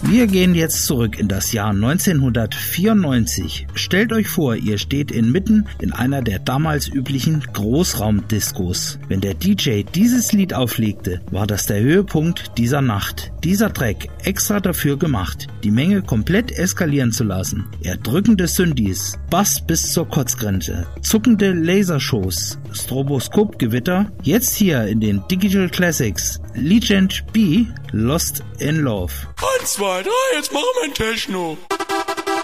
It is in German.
Wir gehen jetzt zurück in das Jahr 1994. Stellt euch vor, ihr steht inmitten in einer der damals üblichen Großraumdiskos. Wenn der DJ dieses Lied auflegte, war das der Höhepunkt dieser Nacht. Dieser Track extra dafür gemacht, die Menge komplett eskalieren zu lassen. Erdrückende Synthes, Bass bis zur Kotzgrenze, zuckende Lasershows, Stroboskopgewitter. Jetzt hier in den Digital Classics Legend B, Lost in Love. 1, 2, 3, jetzt machen wir ein Techno.